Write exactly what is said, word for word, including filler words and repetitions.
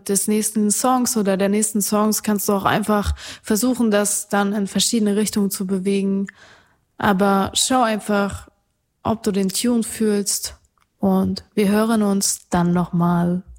während des nächsten Songs oder der nächsten Songs kannst du auch einfach versuchen, das dann in verschiedene Richtungen zu bewegen. Aber schau einfach, ob du den Tune fühlst und wir hören uns dann nochmal.